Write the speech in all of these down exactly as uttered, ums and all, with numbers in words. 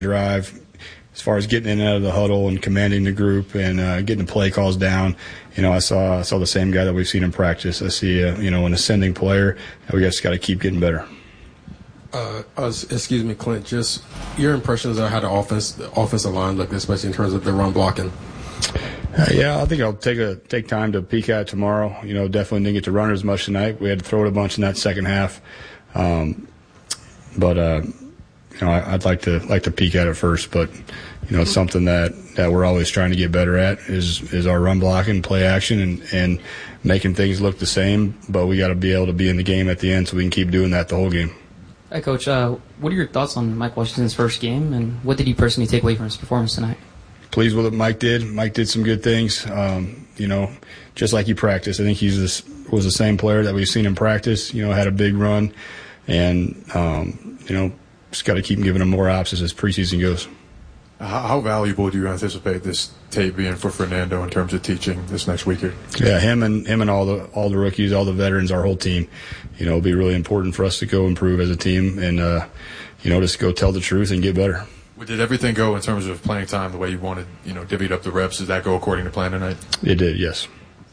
drive. As far as getting in and out of the huddle and commanding the group and uh, getting the play calls down, you know, I saw I saw the same guy that we've seen in practice. I see, uh, you know, an ascending player, and we just got to keep getting better. Uh, uh, excuse me, Clint. Just your impressions of how the offense, the offensive line looked, especially in terms of the run blocking. Uh, yeah, I think I'll take a take time to peek at it tomorrow. You know, definitely didn't get to run it as much tonight. We had to throw it a bunch in that second half, um, but uh, you know, I, I'd like to like to peek at it first. But you know, it's something that, that we're always trying to get better at is is our run blocking, play action, and and making things look the same. But we got to be able to be in the game at the end, so we can keep doing that the whole game. Hey, Coach. Uh, what are your thoughts on Mike Washington's first game, and what did you personally take away from his performance tonight? Pleased with what Mike did. Mike did some good things, um, you know, just like he practiced. I think he's this, was the same player that we've seen in practice, you know, had a big run. And, um, you know, just got to keep giving him more ops as his preseason goes. How, how valuable do you anticipate this tape being for Fernando in terms of teaching this next week here? Yeah, him and him and all the all the rookies, all the veterans, our whole team, you know, it'll be really important for us to go improve as a team and, uh, you know, just go tell the truth and get better. Did everything go in terms of playing time the way you wanted, you know, divvied up the reps? Did that go according to plan tonight? It did, yes.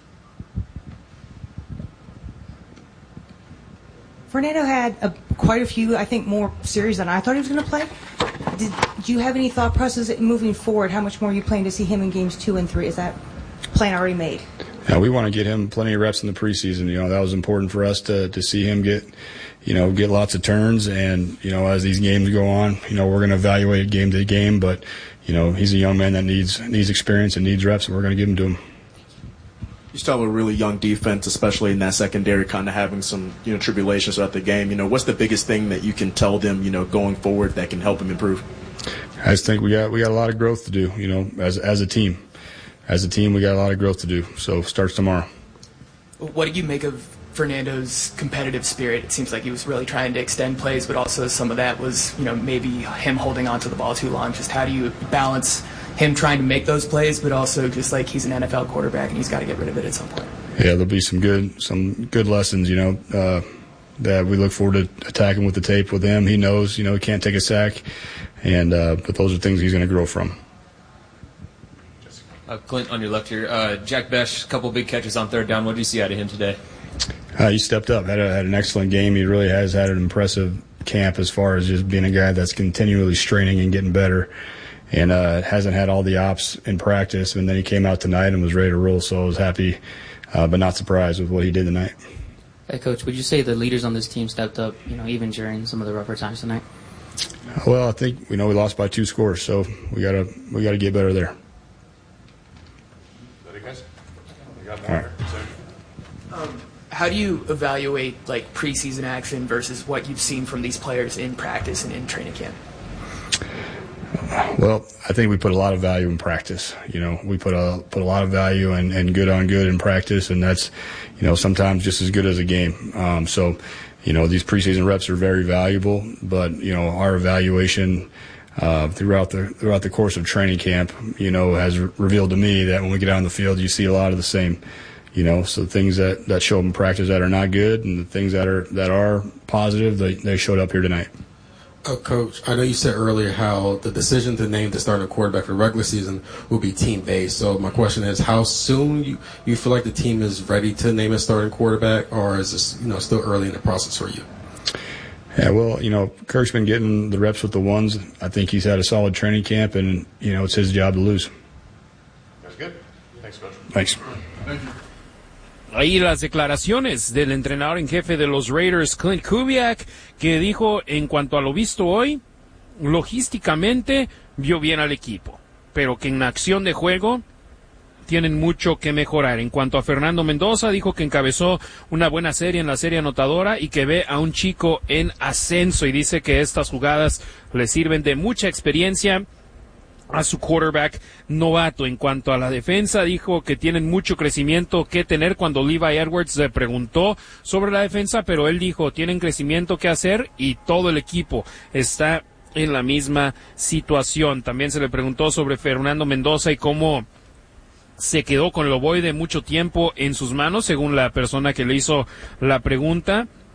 Fernando had a, quite a few, I think, more series than I thought he was going to play. Did, do you have any thought process moving forward? How much more are you planning to see him in games two and three? Is that plan already made? Yeah, we want to get him plenty of reps in the preseason. You know, that was important for us to to see him get, you know, get lots of turns. And, you know, as these games go on, you know, we're going to evaluate game to game. But, you know, he's a young man that needs needs experience and needs reps, and we're going to give them to him. You still have a really young defense, especially in that secondary, kind of having some, you know, tribulations throughout the game. You know, what's the biggest thing that you can tell them, you know, going forward that can help them improve? I just think we got we got a lot of growth to do, you know, as as a team. As a team, we got a lot of growth to do. So starts tomorrow. What do you make of Fernando's competitive spirit? It seems like he was really trying to extend plays, but also some of that was, you know, maybe him holding on to the ball too long. Just how do you balance him trying to make those plays, but also just like he's an N F L quarterback and he's got to get rid of it at some point? Yeah, there'll be some good some good lessons, you know, uh, that we look forward to attacking with the tape with him. He knows, you know, he can't take a sack, and uh, but those are things he's going to grow from. Uh, Clint, on your left here, uh, Jack Bech, a couple big catches on third down. What did you see out of him today? Uh, he stepped up, had, a, had an excellent game. He really has had an impressive camp as far as just being a guy that's continually straining and getting better, and uh, hasn't had all the ops in practice. And then he came out tonight and was ready to roll, so I was happy uh, but not surprised with what he did tonight. Hey, Coach, would you say the leaders on this team stepped up, you know, even during some of the rougher times tonight? Well, I think we know we lost by two scores, so we gotta we gotta get better there. All right. Um, how do you evaluate like preseason action versus what you've seen from these players in practice and in training camp? Well, I think we put a lot of value in practice. You know, we put a put a lot of value and and good on good in practice, and that's, you know, sometimes just as good as a game. Um, so, you know, these preseason reps are very valuable, but you know, our evaluation Uh, throughout the throughout the course of training camp, you know, has re- revealed to me that when we get out on the field, you see a lot of the same, you know. So things that, that show up in practice that are not good, and the things that are that are positive, they, they showed up here tonight. Uh, Coach, I know you said earlier how the decision to name the starting quarterback for the regular season will be team-based. So my question is, how soon you, you feel like the team is ready to name a starting quarterback, or is this, you know, still early in the process for you? Yeah, well, you know, Kirk's been getting the reps with the ones. I think he's had a solid training camp, and, you know, it's his job to lose. That's good. Thanks, Coach. Thanks. Thank you. Ahí las declaraciones del entrenador en jefe de los Raiders, Clint Kubiak, que dijo en cuanto a lo visto hoy, logísticamente vio bien al equipo, pero que en acción de juego tienen mucho que mejorar. En cuanto a Fernando Mendoza, dijo que encabezó una buena serie en la serie anotadora y que ve a un chico en ascenso, y dice que estas jugadas le sirven de mucha experiencia a su quarterback novato. En cuanto a la defensa, dijo que tienen mucho crecimiento que tener. Cuando Levi Edwards le preguntó sobre la defensa, pero él dijo, tienen crecimiento que hacer y todo el equipo está en la misma situación. También se le preguntó sobre Fernando Mendoza y cómo se quedó con el ovoide mucho tiempo en sus manos, según la persona que le hizo la pregunta.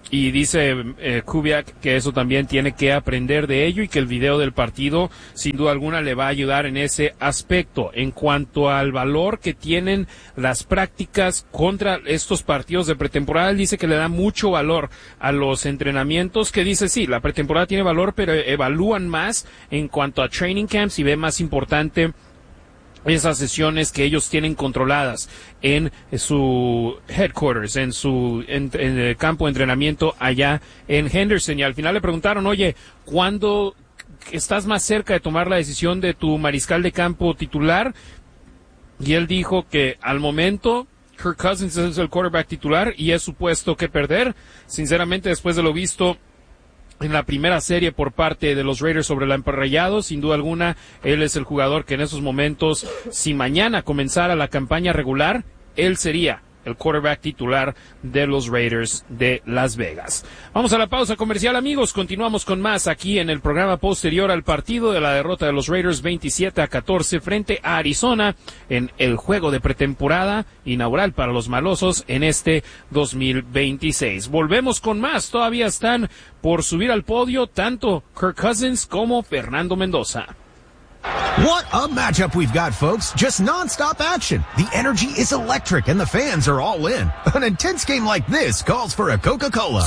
Y dice eh, Kubiak que eso también tiene que aprender de ello y que el video del partido sin duda alguna le va a ayudar en ese aspecto. En cuanto al valor que tienen las prácticas contra estos partidos de pretemporada, él dice que le da mucho valor a los entrenamientos, que dice sí, la pretemporada tiene valor, pero evalúan más en cuanto a training camps y ve más importante esas sesiones que ellos tienen controladas en su headquarters, en su en, en el campo de entrenamiento allá en Henderson. Y al final le preguntaron, oye, ¿cuándo estás más cerca de tomar la decisión de tu mariscal de campo titular? Y él dijo que al momento Kirk Cousins es el quarterback titular y es supuesto que perder. Sinceramente, después de lo visto en la primera serie por parte de los Raiders sobre el Rayados, sin duda alguna, él es el jugador que en esos momentos, si mañana comenzara la campaña regular, él sería el quarterback titular de los Raiders de Las Vegas. Vamos a la pausa comercial, amigos. Continuamos con más aquí en el programa posterior al partido de la derrota de los Raiders veintisiete a catorce frente a Arizona en el juego de pretemporada inaugural para los malosos en este dos mil veintiséis. Volvemos con más. Todavía están por subir al podio tanto Kirk Cousins como Fernando Mendoza. What a matchup we've got, folks. Just non-stop action. The energy is electric and the fans are all in. An intense game like this calls for a Coca-Cola.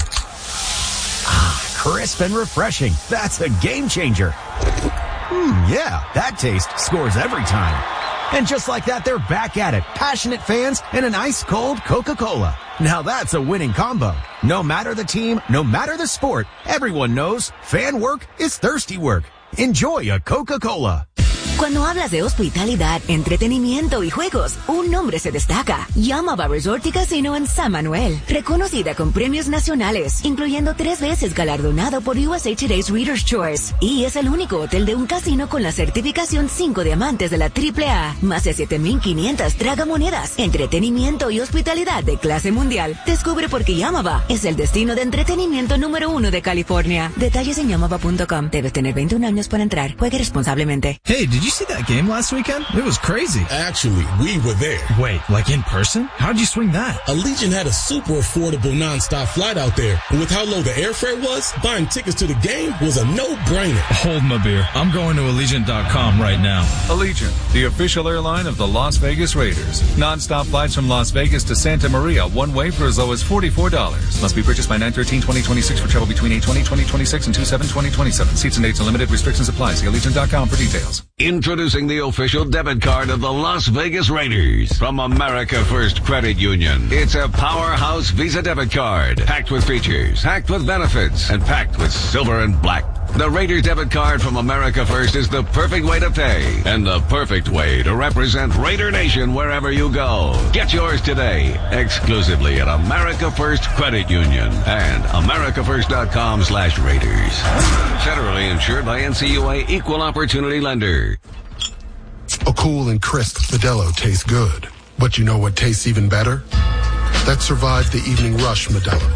Ah, crisp and refreshing. That's a game changer. Hmm, yeah, that taste scores every time. And just like that, they're back at it. Passionate fans and an ice-cold Coca-Cola. Now that's a winning combo. No matter the team, no matter the sport, everyone knows fan work is thirsty work. Enjoy a Coca-Cola. Cuando hablas de hospitalidad, entretenimiento y juegos, un nombre se destaca. Yamava Resort y Casino en San Manuel. Reconocida con premios nacionales, incluyendo tres veces galardonado por U S A Today's Reader's Choice. Y es el único hotel de un casino con la certificación cinco diamantes de la triple A. Más de siete mil quinientas tragamonedas, entretenimiento y hospitalidad de clase mundial. Descubre por qué Yamava es el destino de entretenimiento número uno de California. Detalles en yamava punto com. Debes tener veintiún años para entrar. Juegue responsablemente. Hey, did you see that game last weekend? It was crazy. Actually, we were there. Wait, like in person? How'd you swing that? Allegiant had a super affordable non-stop flight out there. And with how low the airfare was, buying tickets to the game was a no-brainer. Hold my beer. I'm going to Allegiant dot com right now. Allegiant, the official airline of the Las Vegas Raiders. Non-stop flights from Las Vegas to Santa Maria, one way for as low as forty-four dollars. Must be purchased by nine thirteen twenty twenty-six for travel between eight twenty twenty twenty-six and two seven twenty twenty-seven. Seats and dates are limited. Restrictions apply. See Allegiant dot com for details. Introducing the official debit card of the Las Vegas Raiders from America First Credit Union. It's a powerhouse Visa debit card, packed with features, packed with benefits, and packed with silver and black. The Raiders debit card from America First is the perfect way to pay and the perfect way to represent Raider Nation wherever you go. Get yours today, exclusively at America First Credit Union and america first dot com slash Raiders. Federally insured by N C U A Equal Opportunity Lender. A cool and crisp Modelo tastes good. But you know what tastes even better? That survived the evening rush Modelo.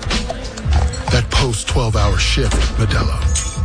That post twelve hour shift Modelo.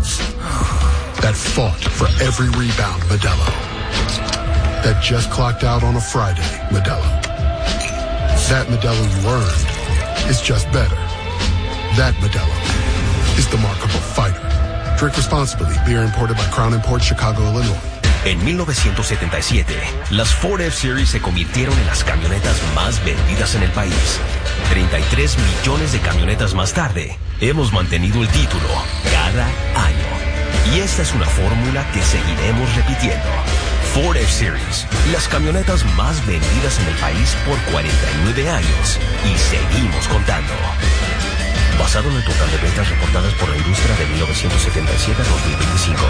That fought for every rebound Modelo. That just clocked out on a Friday Modelo. That Modelo you earned is just better. That Modelo is the mark of a fighter. Drink responsibly. Beer imported by Crown Imports, Chicago, Illinois. En mil novecientos setenta y siete, las Ford F-Series se convirtieron en las camionetas más vendidas en el país. treinta y tres millones de camionetas más tarde, hemos mantenido el título cada año. Y esta es una fórmula que seguiremos repitiendo. Ford F-Series, las camionetas más vendidas en el país por cuarenta y nueve años. Y seguimos contando. Basado en el total de ventas reportadas por la industria de mil novecientos setenta y siete a dos mil veinticinco.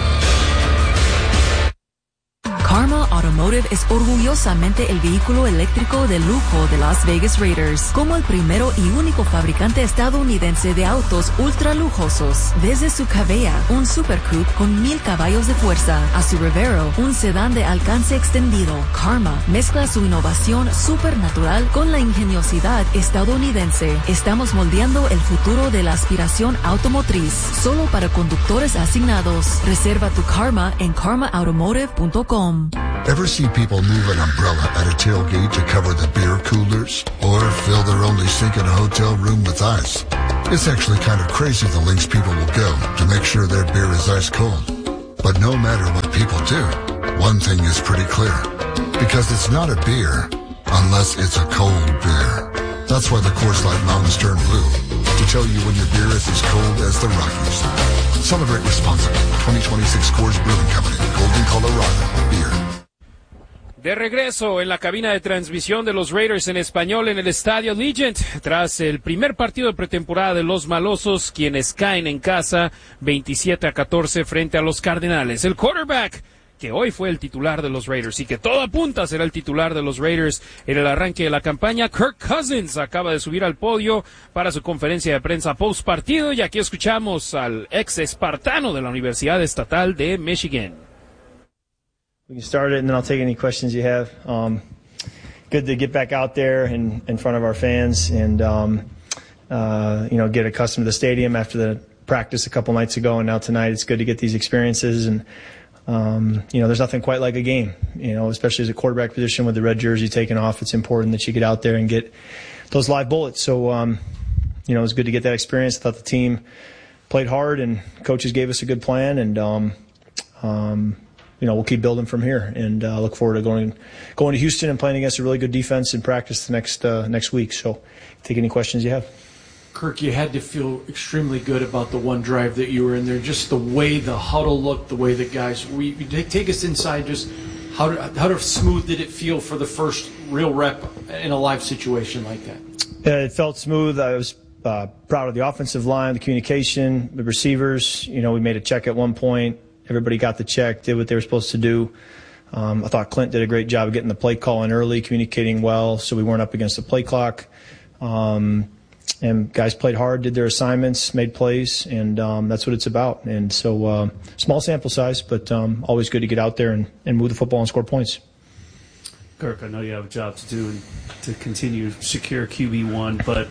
Karma Automotive es orgullosamente el vehículo eléctrico de lujo de Las Vegas Raiders, como el primero y único fabricante estadounidense de autos ultra lujosos. Desde su Cabella, un Super Coupe con mil caballos de fuerza, a su Revero, un sedán de alcance extendido, Karma mezcla su innovación supernatural con la ingeniosidad estadounidense. Estamos moldeando el futuro de la aspiración automotriz, solo para conductores asignados. Reserva tu Karma en karma automotive punto com. Ever see people move an umbrella at a tailgate to cover the beer coolers? Or fill their only sink in a hotel room with ice? It's actually kind of crazy the lengths people will go to make sure their beer is ice cold. But no matter what people do, one thing is pretty clear. Because it's not a beer unless it's a cold beer. That's why the Coors Light Mountains turn blue. To tell you when your beer is as cold as the Rockies. Celebrate responsibly. twenty twenty-six Coors Brewing Company. Golden, Colorado. Beer. De regreso en la cabina de transmisión de los Raiders en español en el Estadio Allegiant, tras el primer partido de pretemporada de los Malosos, quienes caen en casa veintisiete a catorce frente a los Cardenales. El quarterback, que hoy fue el titular de los Raiders y que todo apunta será el titular de los Raiders en el arranque de la campaña, Kirk Cousins, acaba de subir al podio para su conferencia de prensa post partido, y aquí escuchamos al ex espartano de la Universidad Estatal de Michigan. We can start it, and then I'll take any questions you have. Um, good to get back out there in, in front of our fans and, um, uh, you know, get accustomed to the stadium after the practice a couple nights ago, and now tonight it's good to get these experiences. And, um, you know, there's nothing quite like a game, you know, especially as a quarterback position with the red jersey taken off. It's important that you get out there and get those live bullets. So, um, you know, it was good to get that experience. I thought the team played hard, and coaches gave us a good plan, and, um, um, you know, we'll keep building from here, and uh, look forward to going going to Houston and playing against a really good defense in practice the next uh, next week. So, take any questions you have. Kirk, you had to feel extremely good about the one drive that you were in there. Just the way the huddle looked, the way the guys. We take, take us inside. Just how how smooth did it feel for the first real rep in a live situation like that? Uh, it felt smooth. I was uh, proud of the offensive line, the communication, the receivers. You know, we made a check at one point. Everybody got the check, did what they were supposed to do. Um, I thought Clint did a great job of getting the play call in early, communicating well, so we weren't up against the play clock. Um, and guys played hard, did their assignments, made plays, and um, that's what it's about. And so uh, small sample size, but um, always good to get out there and, and move the football and score points. Kirk, I know you have a job to do and to continue to secure Q B one, but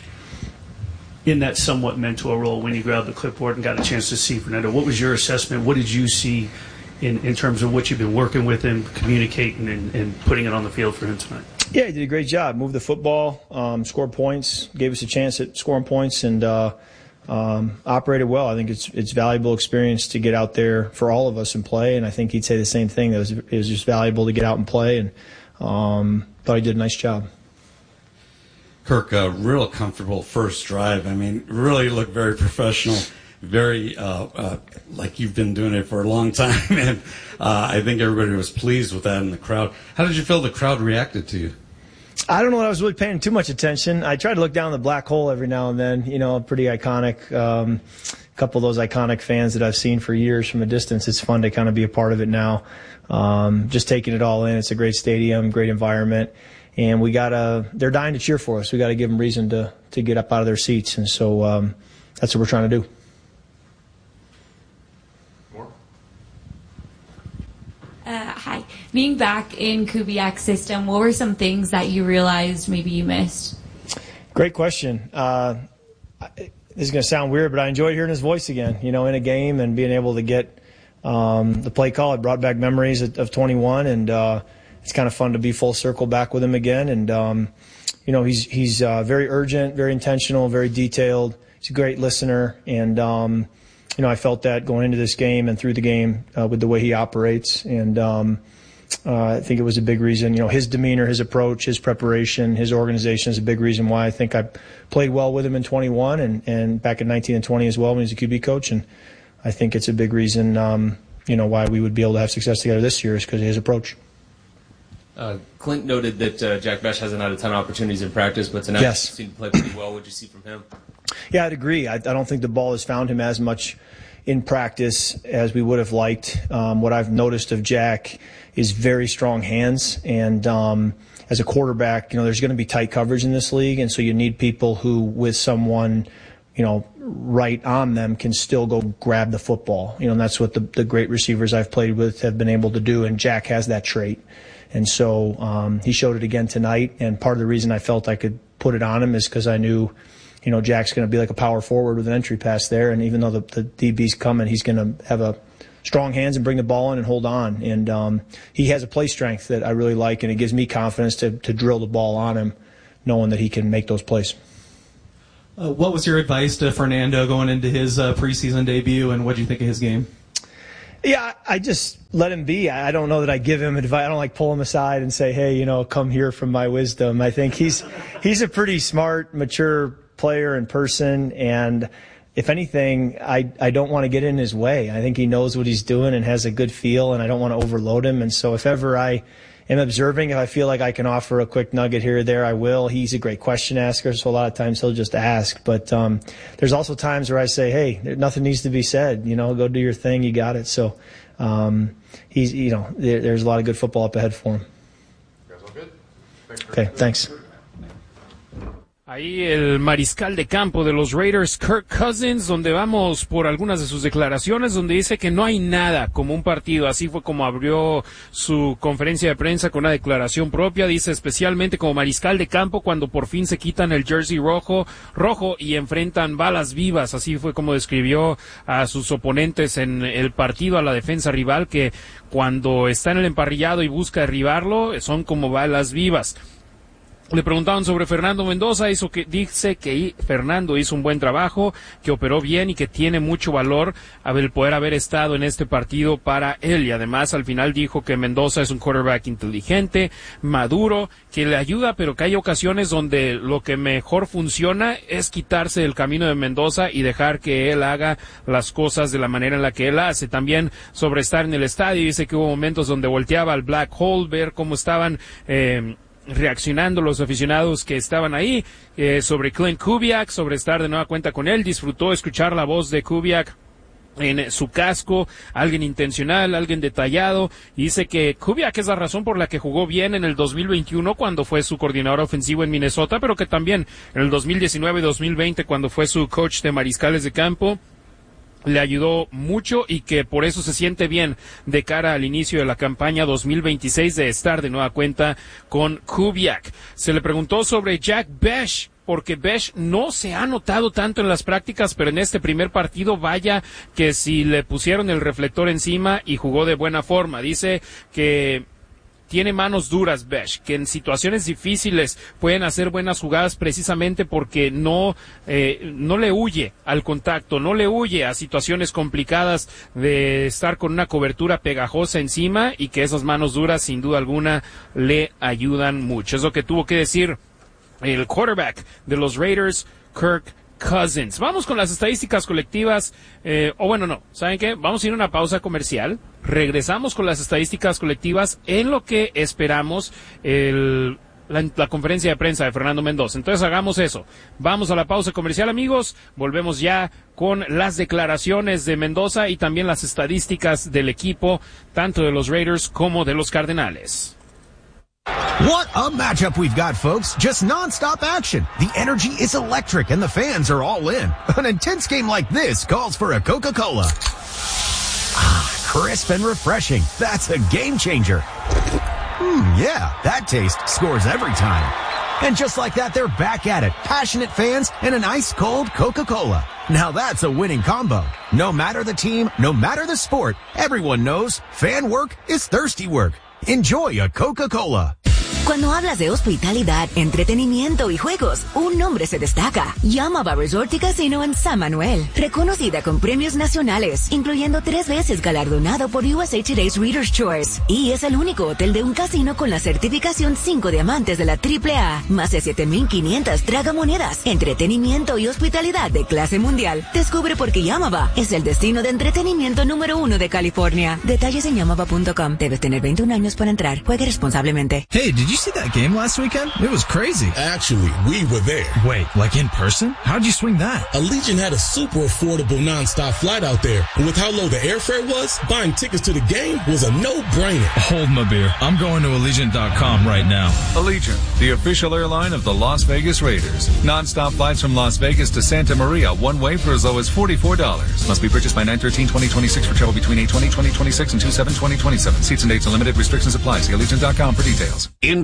in that somewhat mentor role, when you grabbed the clipboard and got a chance to see Fernando, what was your assessment? What did you see in, in terms of what you've been working with him, communicating, and, and putting it on the field for him tonight? Yeah, he did a great job. Moved the football, um, scored points, gave us a chance at scoring points, and uh, um, operated well. I think it's it's valuable experience to get out there for all of us and play, and I think he'd say the same thing. It was, it was just valuable to get out and play, and um, thought he did a nice job. Kirk, a real comfortable first drive. I mean, really looked very professional, very uh, uh, like you've been doing it for a long time, and uh, I think everybody was pleased with that in the crowd. How did you feel the crowd reacted to you? I don't know that I was really paying too much attention. I try to look down the black hole every now and then, you know, pretty iconic. Um, a couple of those iconic fans that I've seen for years from a distance. It's fun to kind of be a part of it now. Um, just taking it all in. It's a great stadium, great environment. And we gotta, they're dying to cheer for us. We gotta give them reason to, to get up out of their seats. And so, um, that's what we're trying to do. Uh, hi. Being back in Kubiak's system, what were some things that you realized maybe you missed? Great question. Uh, this is going to sound weird, but I enjoyed hearing his voice again, you know, in a game and being able to get um, the play call. It brought back memories of, of twenty-one, and uh, it's kind of fun to be full circle back with him again. And, um, you know, he's he's uh, very urgent, very intentional, very detailed. He's a great listener. And, um, you know, I felt that going into this game and through the game uh, with the way he operates. And um, uh, I think it was a big reason, you know, his demeanor, his approach, his preparation, his organization is a big reason why I think I played well with him in twenty-one and, and back in nineteen and twenty as well when he was a Q B coach. And I think it's a big reason, um, you know, why we would be able to have success together this year is because of his approach. Uh, Clint noted that uh, Jack Bech hasn't had a ton of opportunities in practice, but tonight yes. he seemed to play pretty well. What did you see from him? Yeah, I'd agree. I, I don't think the ball has found him as much in practice as we would have liked. Um, what I've noticed of Jack is very strong hands. And um, as a quarterback, you know, there's going to be tight coverage in this league. And so you need people who, with someone, you know, right on them, can still go grab the football. You know, and that's what the, the great receivers I've played with have been able to do. And Jack has that trait. And so um, he showed it again tonight. And part of the reason I felt I could put it on him is because I knew, you know, Jack's going to be like a power forward with an entry pass there. And even though the, the D B's coming, he's going to have a strong hands and bring the ball in and hold on. And um, he has a play strength that I really like, and it gives me confidence to, to drill the ball on him, knowing that he can make those plays. Uh, what was your advice to Fernando going into his uh, preseason debut, and what did you think of his game? Yeah, I just let him be. I don't know that I give him advice. I don't like pull him aside and say, hey, you know, come here from my wisdom. I think he's he's a pretty smart, mature player and person, and if anything, I, I don't want to get in his way. I think he knows what he's doing and has a good feel, and I don't want to overload him. And so if ever I am observing, if I feel like I can offer a quick nugget here or there, I will. He's a great question asker, so a lot of times he'll just ask. But um, there's also times where I say, hey, nothing needs to be said. You know, go do your thing. You got it. So um, he's, you know, there, there's a lot of good football up ahead for him. You guys all good? Thanks for okay, thanks. Ahí el mariscal de campo de los Raiders, Kirk Cousins, donde vamos por algunas de sus declaraciones, donde dice que no hay nada como un partido. Así fue como abrió su conferencia de prensa con una declaración propia. Dice especialmente como mariscal de campo cuando por fin se quitan el jersey rojo, rojo y enfrentan balas vivas. Así fue como describió a sus oponentes en el partido, a la defensa rival, que cuando está en el emparrillado y busca derribarlo, son como balas vivas. Le preguntaban sobre Fernando Mendoza, hizo que, dice que Fernando hizo un buen trabajo, que operó bien y que tiene mucho valor el poder haber estado en este partido para él. Y además al final dijo que Mendoza es un quarterback inteligente, maduro, que le ayuda, pero que hay ocasiones donde lo que mejor funciona es quitarse del camino de Mendoza y dejar que él haga las cosas de la manera en la que él hace. También sobre estar en el estadio, dice que hubo momentos donde volteaba al Black Hole, ver cómo estaban eh, reaccionando los aficionados que estaban ahí, eh, sobre Clint Kubiak, sobre estar de nueva cuenta con él. Disfrutó escuchar la voz de Kubiak en su casco, alguien intencional, alguien detallado, y dice que Kubiak es la razón por la que jugó bien en el dos mil veintiuno cuando fue su coordinador ofensivo en Minnesota, pero que también en el dos mil diecinueve y dos mil veinte cuando fue su coach de mariscales de campo le ayudó mucho y que por eso se siente bien de cara al inicio de la campaña dos mil veintiséis de estar de nueva cuenta con Kubiak. Se le preguntó sobre Jack Bech, porque Bech no se ha notado tanto en las prácticas, pero en este primer partido vaya que si le pusieron el reflector encima y jugó de buena forma. Dice que tiene manos duras Bech, que en situaciones difíciles pueden hacer buenas jugadas precisamente porque no eh, no le huye al contacto, no le huye a situaciones complicadas de estar con una cobertura pegajosa encima, y que esas manos duras sin duda alguna le ayudan mucho. Es lo que tuvo que decir el quarterback de los Raiders, Kirk Cousins. Vamos con las estadísticas colectivas, eh, o bueno, no, ¿saben qué? Vamos a ir a una pausa comercial, regresamos con las estadísticas colectivas en lo que esperamos el, la, la conferencia de prensa de Fernando Mendoza. Entonces hagamos eso, vamos a la pausa comercial, amigos, volvemos ya con las declaraciones de Mendoza y también las estadísticas del equipo, tanto de los Raiders como de los Cardenales. What a matchup we've got, folks. Just non-stop action. The energy is electric and the fans are all in. An intense game like this calls for a Coca-Cola. Ah, crisp and refreshing. That's a game changer. Hmm, yeah, that taste scores every time. And just like that, they're back at it. Passionate fans and an ice-cold Coca-Cola. Now that's a winning combo. No matter the team, no matter the sport, everyone knows fan work is thirsty work. Enjoy a Coca-Cola. Cuando hablas de hospitalidad, entretenimiento y juegos, un nombre se destaca. Yamaba Resort y Casino en San Manuel. Reconocida con premios nacionales, incluyendo tres veces galardonado por U S A Today's Reader's Choice. Y es el único hotel de un casino con la certificación cinco diamantes de la triple A. Más de siete mil quinientas tragamonedas. Entretenimiento y hospitalidad de clase mundial. Descubre por qué Yamaba es el destino de entretenimiento número uno de California. Detalles en yamaba punto com. Debes tener veintiún años para entrar. Juegue responsablemente. Hey, did you see that game last weekend? It was crazy. Actually, we were there. Wait, like in person? How'd you swing that? Allegiant had a super affordable nonstop flight out there. And with how low the airfare was, buying tickets to the game was a no-brainer. Hold my beer. I'm going to Allegiant dot com right now. Allegiant, the official airline of the Las Vegas Raiders. Non-stop flights from Las Vegas to Santa Maria, one way for as low as forty-four dollars. Must be purchased by nine thirteen twenty twenty-six for travel between eight twenty twenty twenty-six and two seven twenty twenty-seven. Seats and dates and limited restrictions apply. See Allegiant dot com for details. In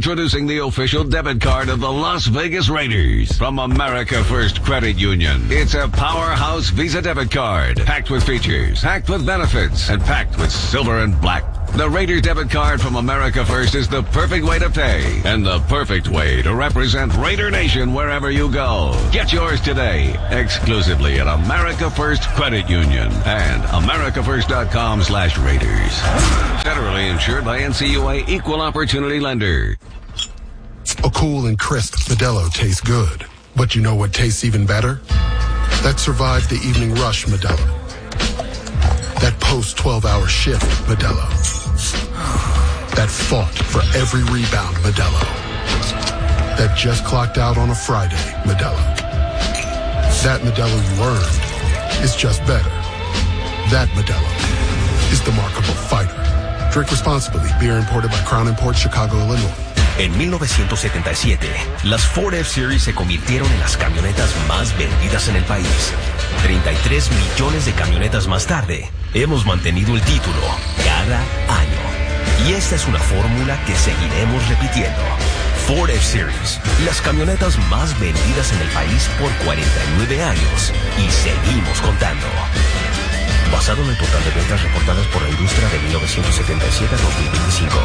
Introducing the official debit card of the Las Vegas Raiders from America First Credit Union. It's a powerhouse Visa debit card, packed with features, packed with benefits, and packed with silver and black. The Raiders debit card from America First is the perfect way to pay and the perfect way to represent Raider Nation wherever you go. Get yours today, exclusively at America First Credit Union and america first dot com slash Raiders. Federally insured by N C U A Equal Opportunity Lender. A cool and crisp Modelo tastes good. But you know what tastes even better? That survived the evening rush Modelo. That post twelve hour shift Modelo. That fought for every rebound Modelo. That just clocked out on a Friday Modelo. That Modelo you earned is just better. That Modelo is the markable fighter. Drink responsibly. Beer imported by Crown Imports, Chicago, Illinois. En mil novecientos setenta y siete, las Ford F-Series se convirtieron en las camionetas más vendidas en el país. treinta y tres millones de camionetas más tarde, hemos mantenido el título cada año. Y esta es una fórmula que seguiremos repitiendo. Ford F-Series, las camionetas más vendidas en el país por cuarenta y nueve años. Y seguimos contando. Basado en el total de ventas reportadas por la industria de mil novecientos setenta y siete a dos mil veinticinco.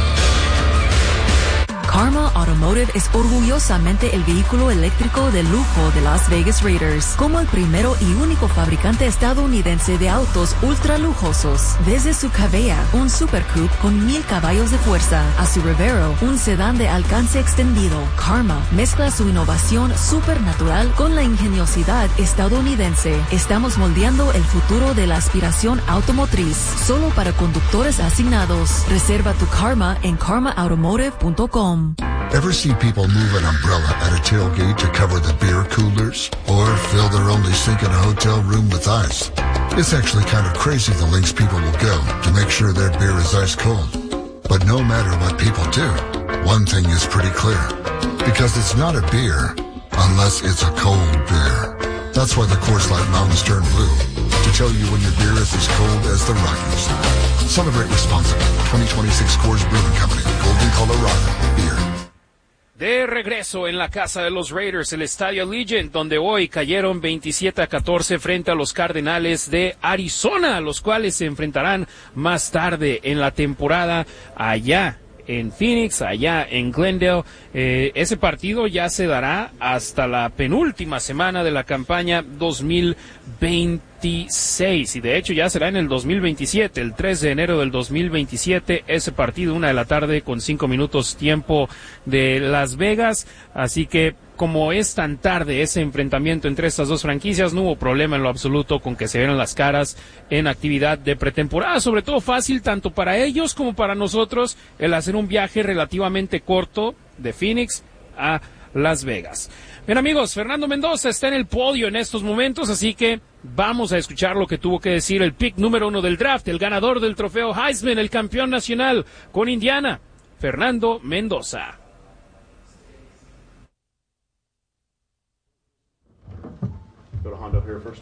Karma Automotive es orgullosamente el vehículo eléctrico de lujo de Las Vegas Raiders, como el primero y único fabricante estadounidense de autos ultra lujosos. Desde su Cabella, un Super Coupe con mil caballos de fuerza, a su Revero, un sedán de alcance extendido, Karma mezcla su innovación supernatural con la ingeniosidad estadounidense. Estamos moldeando el futuro de la aspiración automotriz, solo para conductores asignados. Reserva tu Karma en karma automotive punto com. Ever see people move an umbrella at a tailgate to cover the beer coolers? Or fill their only sink in a hotel room with ice? It's actually kind of crazy the lengths people will go to make sure their beer is ice cold. But no matter what people do, one thing is pretty clear. Because it's not a beer unless it's a cold beer. That's why the Coors Light Mountains turn blue. To tell you when your beer is as cold as the Rockies. Celebrate responsibly. twenty twenty-six Coors Brewing Company, Golden, Colorado. Beer. De regreso en la casa de los Raiders, el Estadio Allegiant, donde hoy cayeron veintisiete a catorce frente a los Cardenales de Arizona, los cuales se enfrentarán más tarde en la temporada allá en Phoenix, allá en Glendale. Eh, ese partido ya se dará hasta la penúltima semana de la campaña dos mil veintiséis y de hecho ya será en el dos mil veintisiete, el tres de enero del dos mil veintisiete, ese partido, una de la tarde con cinco minutos tiempo de Las Vegas. Así que como es tan tarde ese enfrentamiento entre estas dos franquicias, no hubo problema en lo absoluto con que se vieran las caras en actividad de pretemporada. Sobre todo fácil tanto para ellos como para nosotros el hacer un viaje relativamente corto de Phoenix a Las Vegas. Bien amigos, Fernando Mendoza está en el podio en estos momentos, así que vamos a escuchar lo que tuvo que decir el pick número uno del draft, el ganador del trofeo Heisman, el campeón nacional con Indiana, Fernando Mendoza. Go to Hondo here first.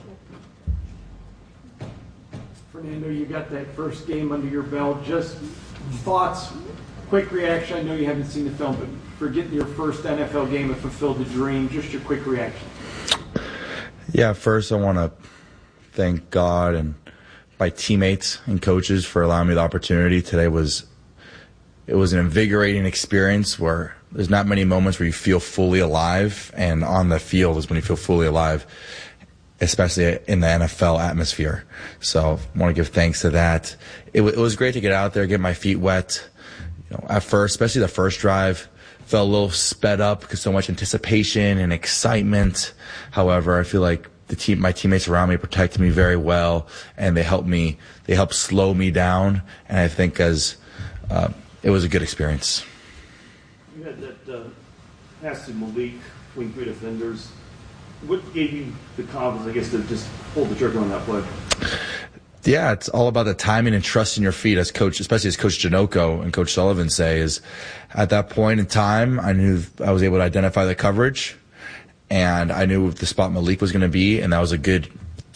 Fernando, you got that first game under your belt. Just thoughts, quick reaction. I know you haven't seen the film, but for getting your first N F L game and fulfilled the dream, just your quick reaction. Yeah, first I want to thank God and my teammates and coaches for allowing me the opportunity. Today was it was an invigorating experience where there's not many moments where you feel fully alive, and on the field is when you feel fully alive, especially in the N F L atmosphere. So I want to give thanks to that. It, w- it was great to get out there, get my feet wet. You know, at first, especially the first drive, felt a little sped up because so much anticipation and excitement. However, I feel like the team, my teammates around me protected me very well, and they helped me. They helped slow me down, and I think as uh, it was a good experience. You had that uh, pass to Malik between three defenders. What gave you the confidence, I guess, to just pull the trigger on that play? Yeah, it's all about the timing and trusting your feet, as coach, especially as Coach Janocko and Coach Sullivan say. Is at that point in time, I knew I was able to identify the coverage, and I knew the spot Malik was going to be, and that was a good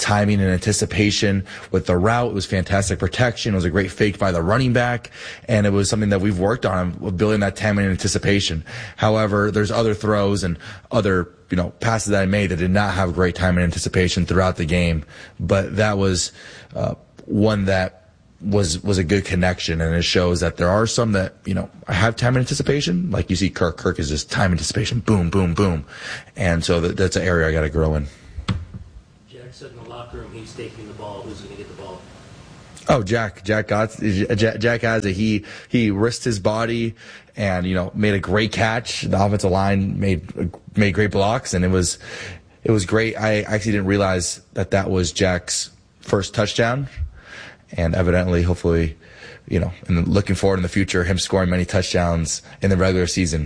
timing and anticipation with the route. It was fantastic protection. It was a great fake by the running back, and it was something that we've worked on, building that timing and anticipation. However, there's other throws and other, you know, passes that I made that did not have great timing and anticipation throughout the game, but that was uh, one that was was a good connection, and it shows that there are some that, you know, I have time and anticipation. Like you see Kirk. Kirk is just time anticipation, boom, boom, boom. And so that, that's an area I got to grow in. Jack said in the locker room he's taking the ball. Who's going to get the ball? Oh, Jack. Jack got Jack, Jack has it. He he risked his body and, you know, made a great catch. The offensive line made made great blocks, and it was it was great. I actually didn't realize that that was Jack's first touchdown. And evidently, hopefully, you know, and looking forward in the future, him scoring many touchdowns in the regular season.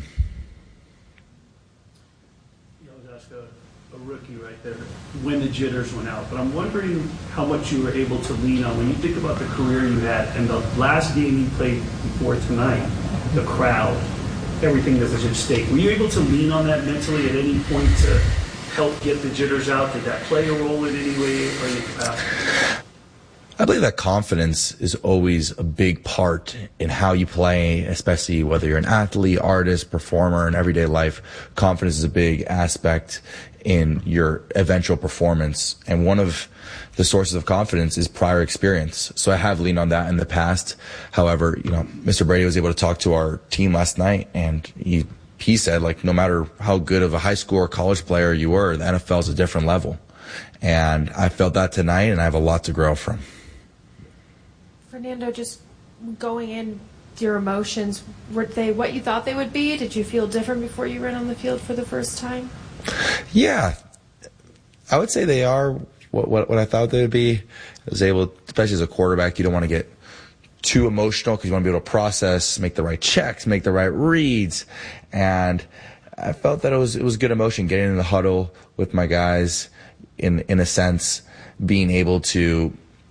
You know, ask a, a rookie right there when the jitters went out. But I'm wondering how much you were able to lean on when you think about the career you had and the last game you played before tonight, the crowd, everything that was at stake. Were you able to lean on that mentally at any point to help get the jitters out? Did that play a role in any way or any capacity? I believe that confidence is always a big part in how you play, especially whether you're an athlete, artist, performer, in everyday life. Confidence is a big aspect in your eventual performance. And one of the sources of confidence is prior experience. So I have leaned on that in the past. However, you know, Mister Brady was able to talk to our team last night, and he he said, like, no matter how good of a high school or college player you were, the N F L is a different level. And I felt that tonight, and I have a lot to grow from. Fernando, just going in, your emotions, were they what you thought they would be? Did you feel different before you ran on the field for the first time? Yeah, I would say they are what what, what I thought they would be. I was able, especially as a quarterback, you don't want to get too emotional because you want to be able to process, make the right checks, make the right reads, and I felt that it was it was good emotion getting in the huddle with my guys, in in a sense, being able to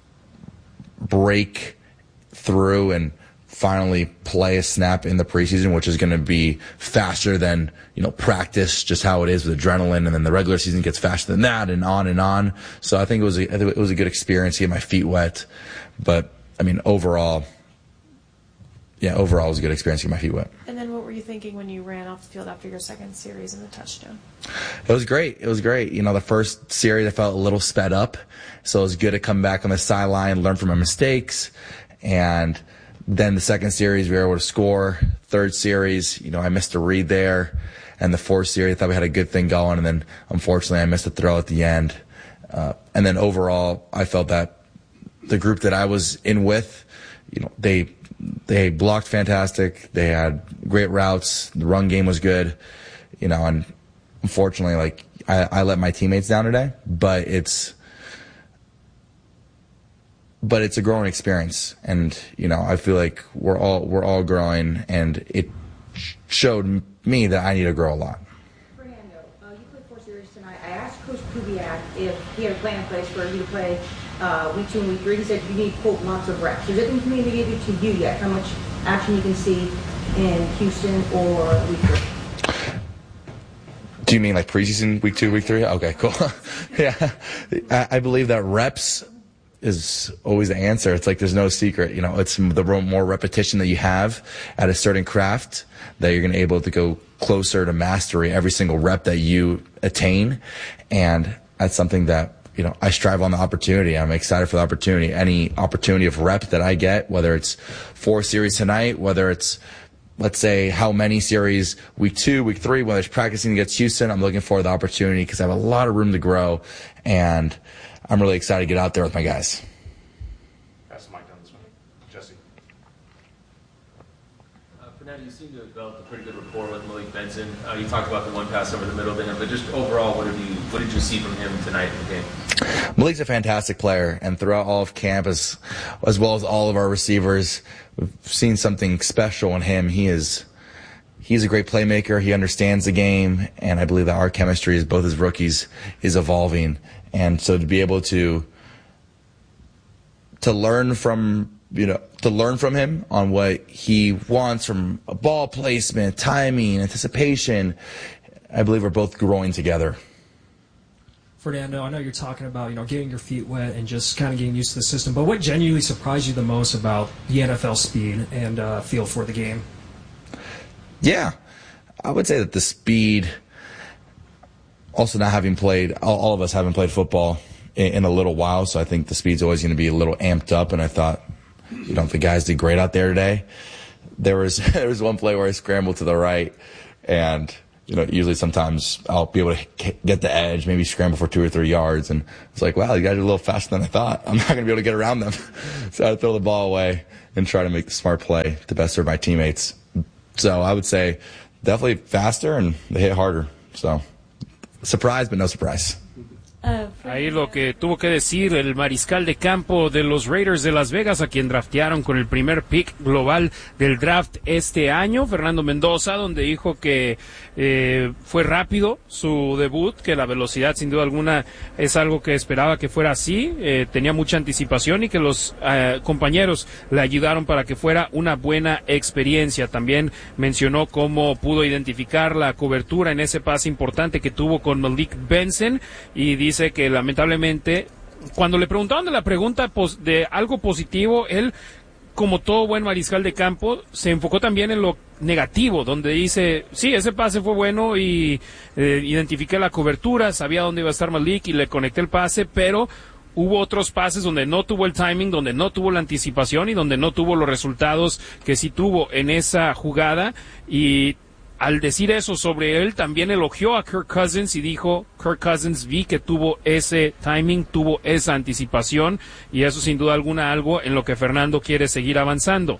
break through and finally play a snap in the preseason, which is going to be faster than, you know, practice, just how it is with adrenaline, and then the regular season gets faster than that, and on and on. So I think it was a, I think it was a good experience to get my feet wet. But I mean, overall, yeah, overall it was a good experience to get my feet wet. And then what were you thinking when you ran off the field after your second series and the touchdown? It was great. It was great. You know, the first series I felt a little sped up, so it was good to come back on the sideline, learn from my mistakes, and then the second series we were able to score. Third series, you know, I missed a read there, and the fourth series I thought we had a good thing going, and then unfortunately I missed a throw at the end. Uh, and then overall, I felt that the group that I was in with, you know, they they blocked fantastic. They had great routes. The run game was good, you know, and unfortunately, like, I, I let my teammates down today, but it's, but it's a growing experience. And, you know, I feel like we're all, we're all growing, and it showed me that I need to grow a lot. Fernando, uh, you played four series tonight. I asked Coach Kubiak if he had a plan in place for you to play uh, week two and week three. He said you need, quote, lots of reps. Has it been communicated to you yet how much action you can see in Houston or week three? Do you mean like preseason, week two, week three? Okay, cool. Yeah, I, I believe that reps is always the answer. It's like there's no secret. You know, it's the more repetition that you have at a certain craft that you're going to be able to go closer to mastery every single rep that you attain. And that's something that, you know, I strive on the opportunity. I'm excited for the opportunity. Any opportunity of rep that I get, whether it's four series tonight, whether it's, let's say, how many series week two, week three, whether it's practicing against Houston, I'm looking for the opportunity because I have a lot of room to grow, and I'm really excited to get out there with my guys. Pass the mic down this way. Jesse. Uh, Fernando, you seem to have developed a pretty good rapport with Malik Benson. Uh, you talked about the one pass over the middle to him, but just overall, what have you, what did you see from him tonight in the game? Malik's a fantastic player, and throughout all of camp, as, as well as all of our receivers, we've seen something special in him. He is, he's a great playmaker. He understands the game, and I believe that our chemistry as both as rookies is evolving. And so to be able to to learn from, you know, to learn from him on what he wants from a ball placement, timing, anticipation, I believe we're both growing together. Fernando, I know you're talking about, you know, getting your feet wet and just kind of getting used to the system, but what genuinely surprised you the most about the N F L speed and uh, feel for the game? Yeah, I would say that the speed, also not having played, all, all of us haven't played football in, in a little while, so I think the speed's always going to be a little amped up, and I thought, you know, the guys did great out there today. There was, there was one play where I scrambled to the right, and you know, usually sometimes I'll be able to get the edge, maybe scramble for two or three yards. And it's like, wow, you guys are a little faster than I thought. I'm not going to be able to get around them. So I had to throw the ball away and try to make the smart play to best serve my teammates. So I would say definitely faster and they hit harder. So surprise, but no surprise. Ahí lo que tuvo que decir el mariscal de campo de los Raiders de Las Vegas, a quien draftearon con el primer pick global del draft este año, Fernando Mendoza, donde dijo que eh, fue rápido su debut, que la velocidad sin duda alguna es algo que esperaba que fuera así, eh, tenía mucha anticipación y que los eh, compañeros le ayudaron para que fuera una buena experiencia. También mencionó cómo pudo identificar la cobertura en ese pase importante que tuvo con Malik Benson y dice Dice que lamentablemente, cuando le preguntaron de la pregunta de algo positivo, él, como todo buen mariscal de campo, se enfocó también en lo negativo, donde dice, sí, ese pase fue bueno y eh, identifiqué la cobertura, sabía dónde iba a estar Malik y le conecté el pase, pero hubo otros pases donde no tuvo el timing, donde no tuvo la anticipación y donde no tuvo los resultados que sí tuvo en esa jugada. Y al decir eso sobre él, también elogió a Kirk Cousins y dijo, Kirk Cousins, vi que tuvo ese timing, tuvo esa anticipación, y eso sin duda alguna algo en lo que Fernando quiere seguir avanzando.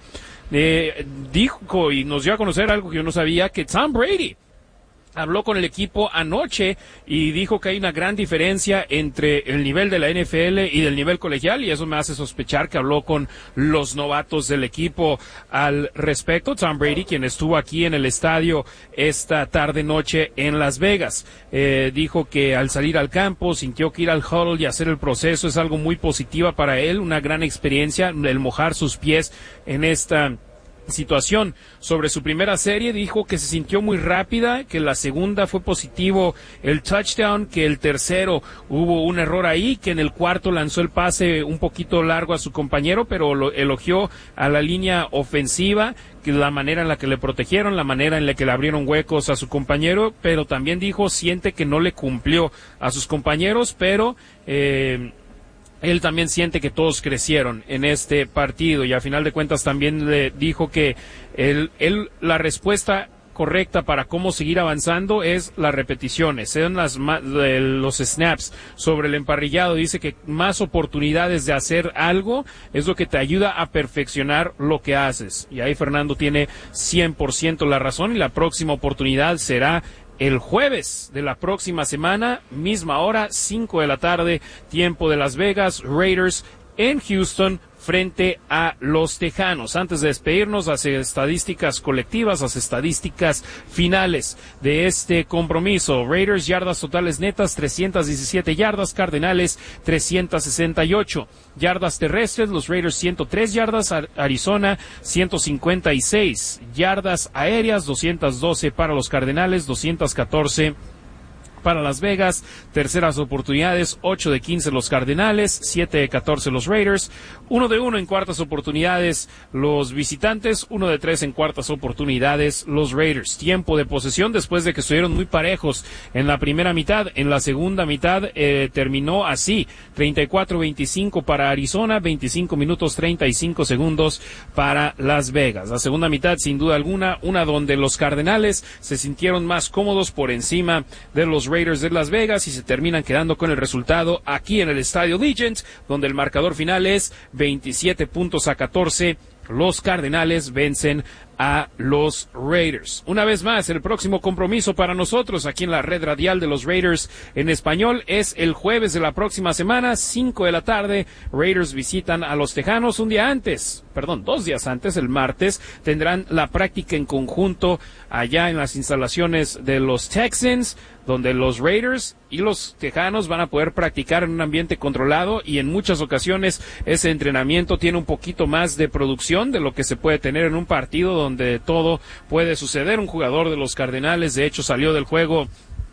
Eh, dijo y nos dio a conocer algo que yo no sabía, que Tom Brady habló con el equipo anoche y dijo que hay una gran diferencia entre el nivel de la N F L y del nivel colegial, y eso me hace sospechar que habló con los novatos del equipo al respecto. Tom Brady, quien estuvo aquí en el estadio esta tarde-noche en Las Vegas, eh, dijo que al salir al campo sintió que ir al huddle y hacer el proceso es algo muy positiva para él, una gran experiencia, el mojar sus pies en esta situación. Sobre su primera serie dijo que se sintió muy rápida, que la segunda fue positivo el touchdown, que el tercero hubo un error ahí, que en el cuarto lanzó el pase un poquito largo a su compañero, pero lo elogió a la línea ofensiva, que la manera en la que le protegieron, la manera en la que le abrieron huecos a su compañero, pero también dijo siente que no le cumplió a sus compañeros, pero eh, él también siente que todos crecieron en este partido, y a final de cuentas también le dijo que él, él la respuesta correcta para cómo seguir avanzando es las repeticiones, sean las los snaps sobre el emparrillado. Dice que más oportunidades de hacer algo es lo que te ayuda a perfeccionar lo que haces, y ahí Fernando tiene cien por ciento la razón, y la próxima oportunidad será el jueves de la próxima semana, misma hora, cinco de la tarde, tiempo de Las Vegas, Raiders en Houston frente a los Tejanos. Antes de despedirnos, las estadísticas colectivas, las estadísticas finales de este compromiso. Raiders, yardas totales netas, trescientas diecisiete yardas, Cardenales, trescientas sesenta y ocho. Yardas terrestres, los Raiders ciento tres yardas, Arizona ciento cincuenta y seis. Yardas aéreas, doscientas doce para los Cardenales, doscientas catorce para Las Vegas. Terceras oportunidades, ocho de quince los Cardenales, siete de catorce los Raiders, uno de uno en cuartas oportunidades los visitantes, uno de tres en cuartas oportunidades los Raiders. Tiempo de posesión, después de que estuvieron muy parejos en la primera mitad, en la segunda mitad eh, terminó así, treinta y cuatro veinticinco para Arizona, veinticinco minutos treinta y cinco segundos para Las Vegas. La segunda mitad, sin duda alguna, una donde los Cardenales se sintieron más cómodos por encima de los Raiders de Las Vegas, y se terminan quedando con el resultado aquí en el Estadio Legend, donde el marcador final es veintisiete puntos a catorce. Los Cardenales vencen a los Raiders. Una vez más, el próximo compromiso para nosotros aquí en la red radial de los Raiders en español es el jueves de la próxima semana, cinco de la tarde. Raiders visitan a los Tejanos. Un día antes, perdón, dos días antes, el martes, tendrán la práctica en conjunto allá en las instalaciones de los Texans, donde los Raiders y los Tejanos van a poder practicar en un ambiente controlado, y en muchas ocasiones ese entrenamiento tiene un poquito más de producción de lo que se puede tener en un partido donde todo puede suceder. Un jugador de los Cardenales, de hecho, salió del juego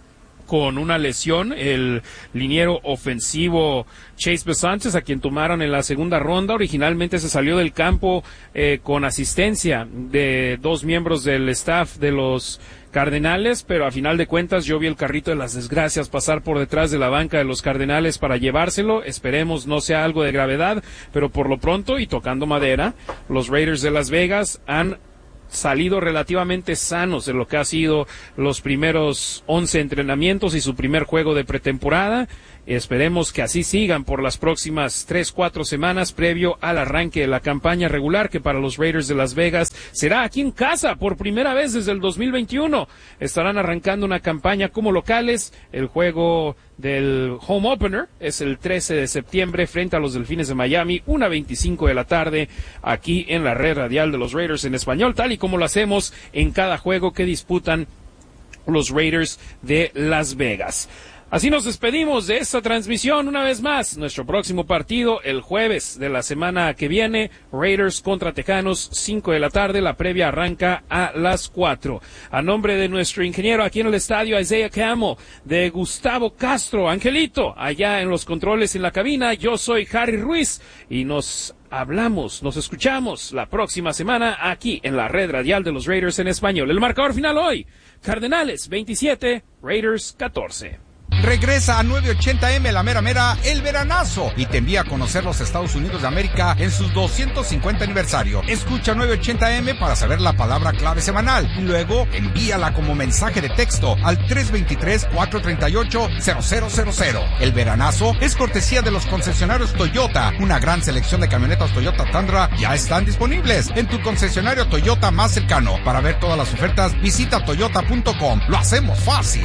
con una lesión, el liniero ofensivo Chase Besantes, a quien tomaron en la segunda ronda. Originalmente se salió del campo eh, con asistencia de dos miembros del staff de los Cardenales, pero a final de cuentas yo vi el carrito de las desgracias pasar por detrás de la banca de los Cardenales para llevárselo. Esperemos no sea algo de gravedad, pero por lo pronto, y tocando madera, los Raiders de Las Vegas han salido relativamente sanos de lo que ha sido los primeros once entrenamientos y su primer juego de pretemporada. Esperemos que así sigan por las próximas tres, cuatro semanas previo al arranque de la campaña regular, que para los Raiders de Las Vegas será aquí en casa por primera vez desde el dos mil veintiuno. Estarán arrancando una campaña como locales. El juego del home opener es el trece de septiembre frente a los Delfines de Miami, una veinticinco de la tarde, aquí en la red radial de los Raiders en español, tal y como lo hacemos en cada juego que disputan los Raiders de Las Vegas. Así nos despedimos de esta transmisión una vez más. Nuestro próximo partido el jueves de la semana que viene, Raiders contra Tejanos, cinco de la tarde. La previa arranca a las cuatro. A nombre de nuestro ingeniero aquí en el estadio, Isaiah Camel, de Gustavo Castro, Angelito, allá en los controles en la cabina, yo soy Harry Ruiz y nos hablamos, nos escuchamos la próxima semana aquí en la red radial de los Raiders en español. El marcador final hoy, Cardenales veintisiete, Raiders catorce. Regresa a nueve ochenta eme La Mera Mera, el veranazo, y te envía a conocer los Estados Unidos de América en sus doscientos cincuenta aniversario. Escucha nueve ochenta eme para saber la palabra clave semanal y luego envíala como mensaje de texto al tres dos tres, cuatro tres ocho, cero cero cero cero. El veranazo es cortesía de los concesionarios Toyota. Una gran selección de camionetas Toyota Tundra ya están disponibles en tu concesionario Toyota más cercano. Para ver todas las ofertas, visita toyota punto com. Lo hacemos fácil.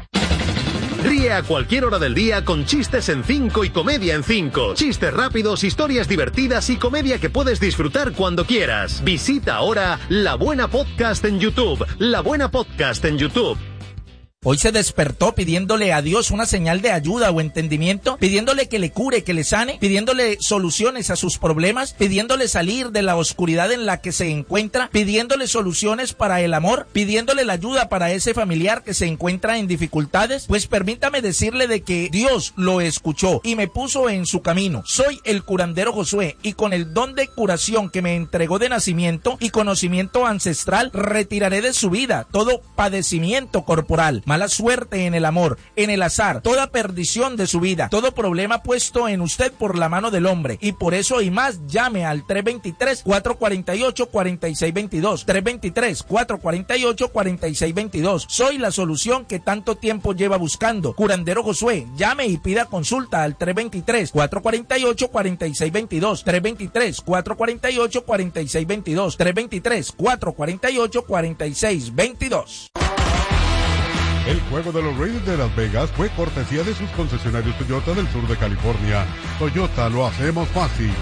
Ríe a cualquier hora del día con chistes en cinco y comedia en cinco. Chistes rápidos, historias divertidas y comedia que puedes disfrutar cuando quieras. Visita ahora La Buena Podcast en YouTube. La Buena Podcast en YouTube. Hoy se despertó pidiéndole a Dios una señal de ayuda o entendimiento, pidiéndole que le cure, que le sane, pidiéndole soluciones a sus problemas, pidiéndole salir de la oscuridad en la que se encuentra, pidiéndole soluciones para el amor, pidiéndole la ayuda para ese familiar que se encuentra en dificultades. Pues permítame decirle de que Dios lo escuchó y me puso en su camino. Soy el curandero Josué y con el don de curación que me entregó de nacimiento y conocimiento ancestral, retiraré de su vida todo padecimiento corporal, mala suerte en el amor, en el azar, toda perdición de su vida, todo problema puesto en usted por la mano del hombre. Y por eso y más, llame al tres dos tres, cuatro cuatro ocho, cuatro seis dos dos, tres dos tres, cuatro cuatro ocho, cuatro seis dos dos. Soy la solución que tanto tiempo lleva buscando. Curandero Josué, llame y pida consulta al tres dos tres, cuatro cuatro ocho, cuatro seis dos dos, tres dos tres, cuatro cuatro ocho, cuatro seis dos dos, tres dos tres, cuatro cuatro ocho, cuatro seis dos dos. El juego de los Raiders de Las Vegas fue cortesía de sus concesionarios Toyota del sur de California. Toyota, lo hacemos fácil.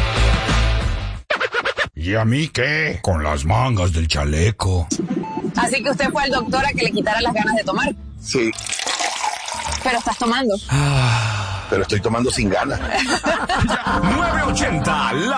¿Y a mí qué? Con las mangas del chaleco. Así que usted fue al doctor a que le quitara las ganas de tomar. Sí. Pero estás tomando. Pero estoy tomando sin ganas. nueve ochenta, la